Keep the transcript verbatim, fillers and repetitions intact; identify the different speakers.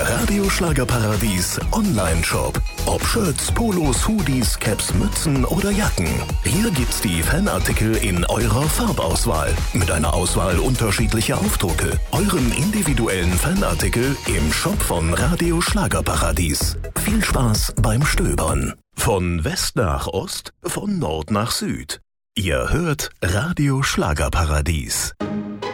Speaker 1: Radio Schlagerparadies Online-Shop. Ob Shirts, Polos, Hoodies, Caps, Mützen oder Jacken. Hier gibt's die Fanartikel in eurer Farbauswahl. Mit einer Auswahl unterschiedlicher Aufdrucke. Euren individuellen Fanartikel im Shop von Radio Schlagerparadies. Viel Spaß beim Stöbern. Von West nach Ost, von Nord nach Süd. Ihr hört Radio Schlagerparadies.